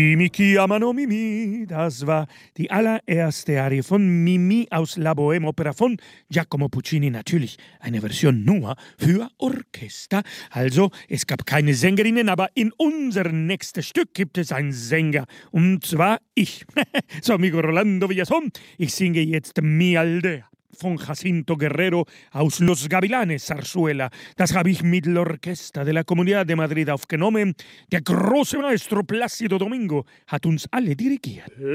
Mi chiamano Mimi, das war die allererste Arie von Mimi aus La Bohème Opera von Giacomo Puccini. Natürlich eine Version nur für Orchester. Also, es gab keine Sängerinnen, aber in unserem nächsten Stück gibt es einen Sänger. Und zwar ich. So, amigo Rolando Villazón, ich singe jetzt Mi Aldea von Jacinto Guerrero aus Los Gavilanes, Zarzuela. Das habe ich mit der Orchester de la Comunidad de Madrid aufgenommen. Der große Maestro Plácido Domingo hat uns alle dirigiert.